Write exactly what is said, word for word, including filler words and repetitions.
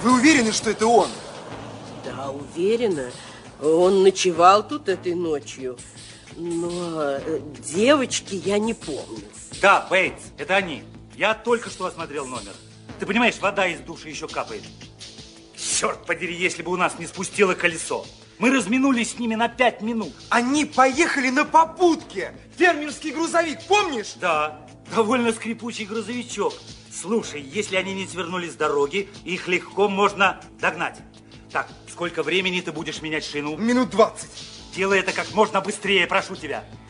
Вы уверены, что это он? Да, уверена. Он ночевал тут этой ночью. Но девочки я не помню. Да, Бейтс, это они. Я только что осмотрел номер. Ты понимаешь, вода из души еще капает. Черт подери, если бы у нас не спустило колесо. Мы разминулись с ними на пять минут. Они поехали на попутке. Фермерский грузовик, помнишь? Да, довольно скрипучий грузовичок. Слушай, если они не свернули с дороги, их легко можно догнать. Так, сколько времени ты будешь менять шину? Минут двадцать. Делай это как можно быстрее, прошу тебя.